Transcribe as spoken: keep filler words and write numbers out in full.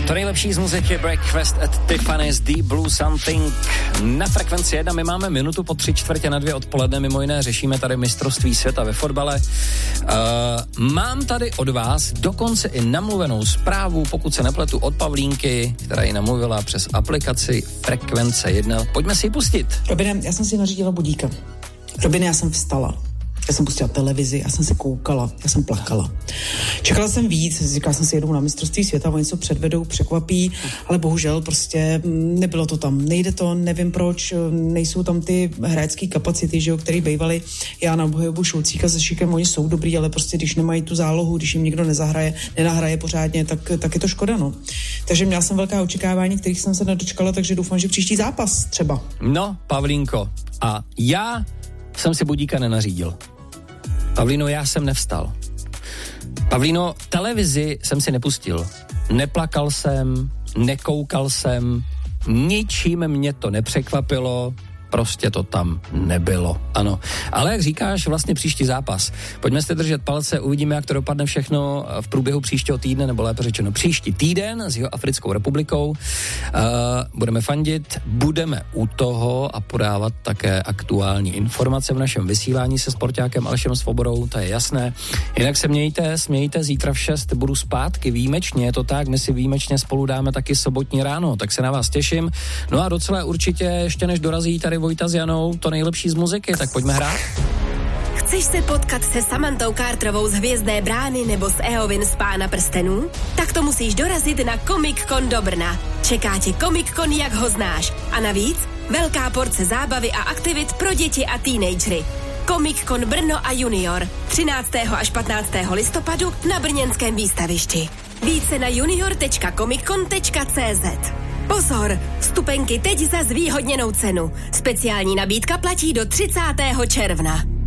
To nejlepší z muziky Breakfast at Tiffany's, Deep Blue Something. Na Frekvenci jedna my máme minutu po tři čtvrtě na dvě odpoledne, mimo jiné řešíme tady mistrovství světa ve fotbale. Uh, mám tady od vás dokonce i namluvenou zprávu, pokud se nepletu, od Pavlínky, která ji namluvila přes aplikaci Frekvence jedna. Pojďme si ji pustit. Robine, já jsem si nařídila budíka. Robine, já jsem vstala. Já jsem pustila televizi, já jsem se koukala, já jsem plakala. Čekala jsem víc, říkala jsem si, jedou na mistrovství světa, oni se předvedou, překvapí, ale bohužel prostě nebylo to tam. Nejde to, nevím proč, nejsou tam ty hráčské kapacity, že jo, který bývaly. Já na obhajobu Šulcíka se Šikem, oni jsou dobrý, ale prostě když nemají tu zálohu, když jim nikdo nezahraje, nenahraje pořádně, tak, tak je to škoda, no. Takže měla jsem velká očekávání, kterých jsem se nedočkala, takže doufám, že příští zápas třeba. No, Pavlínko, a já jsem si budíka nenařídil. Pavlíno, já jsem nevstal. Pavlíno, televizi jsem si nepustil. Neplakal jsem, nekoukal jsem, ničím mě to nepřekvapilo, prostě to tam nebylo, ano. Ale jak říkáš, vlastně příští zápas. Pojďme si držet palce, uvidíme, jak to dopadne všechno v průběhu příštího týdne, nebo lépe řečeno příští týden s Jihoafrickou republikou. Uh, budeme fandit, budeme u toho a podávat také aktuální informace v našem vysílání se sportákem Alešem Svobodou, to je jasné. Jinak se mějte, smějte, zítra v šest budu zpátky, výjimečně, je to tak, my si výjimečně spolu dáme taky sobotní ráno, tak se na vás těším. No a docela určitě ještě než dorazí tady Vojta s Janou, to nejlepší z muziky, tak pojďme hrát. Chceš se potkat se Samantou Carterovou z Hvězdné brány nebo s Eowyn z Pána prstenů? Tak to musíš dorazit na Comic Con do Brna. Čeká tě Comic Con, jak ho znáš. A navíc velká porce zábavy a aktivit pro děti a teenagery. Comic Con Brno a Junior. třináctého až patnáctého listopadu na brněnském výstavišti. Více na junior tečka comiccon tečka cz. Pozor, vstupenky teď za zvýhodněnou cenu. Speciální nabídka platí do třicátého června.